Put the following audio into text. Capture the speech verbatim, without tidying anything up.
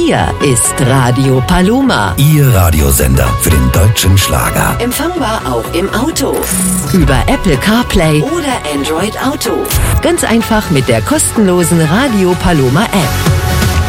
Hier ist Radio Paloma. Ihr Radiosender für den deutschen Schlager. Empfangbar auch im Auto. Über Apple CarPlay oder Android Auto. Ganz einfach mit der kostenlosen Radio Paloma App.